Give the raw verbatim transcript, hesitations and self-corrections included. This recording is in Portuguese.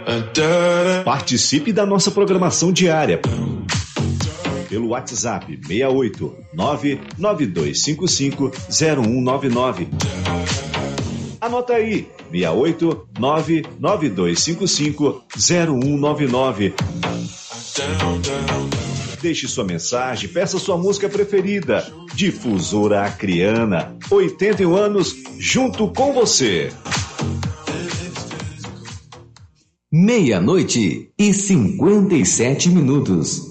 Participe da nossa programação diária pelo WhatsApp seis oito nove nove dois cinco cinco zero um nove nove. Anota aí, seis oito nove nove dois cinco cinco zero um nove nove. Deixe sua mensagem, peça sua música preferida. Difusora Acreana, oitenta e um anos, junto com você. Meia-noite e cinquenta e sete minutos.